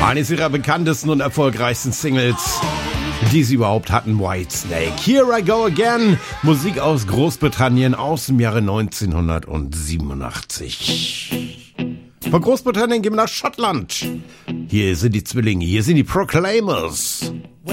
Eines ihrer bekanntesten und erfolgreichsten Singles, die sie überhaupt hatten, Whitesnake. Here I Go Again, Musik aus Großbritannien aus dem Jahre 1987. Von Großbritannien gehen wir nach Schottland. Hier sind die Zwillinge, hier sind die Proclaimers.